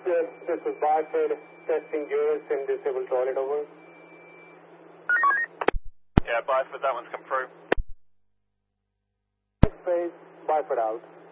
Yes, this is Barford testing gears in disabled toilet over. Yeah, Barford, that one's come through. Space, Barford out.